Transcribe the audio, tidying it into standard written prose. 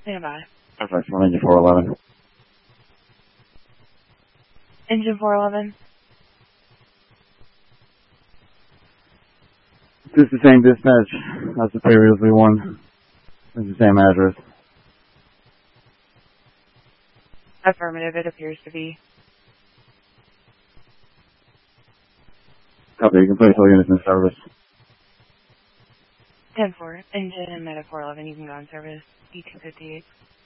Stand by. Perfect. From engine 411. Engine 411. Just the same dispatch as the previously one. It's the same address. Affirmative, it appears to be. Copy. You can place all units in service. 10-4. Engine and Meta 411, you can go in service. E258.